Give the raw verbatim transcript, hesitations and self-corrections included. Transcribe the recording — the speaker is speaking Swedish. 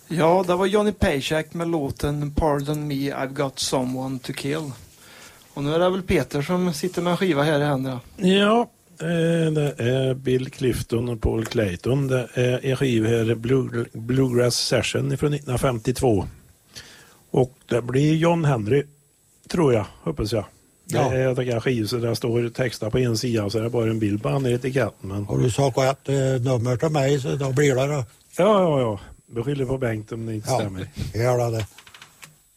Ja, det var Johnny Paycheck med låten Pardon Me, I've Got Someone to Kill. Och nu är det väl Peter som sitter med en skiva här i händerna. Ja, det är Bill Clifton och Paul Clayton. Det är en skiva här, Blue, Bluegrass Session från nittonhundrafemtiotvå. Och det blir John Henry, tror jag, hoppas jag. Ja. Det är jag tycker skiv så där står texta på en sida så är det bara en bild på han i etiketten. Men... Har du sagt ett eh, nummer till mig så då blir det då? Ja, ja, ja. Beskyller på Bengt om det inte ja, stämmer. Ja, det.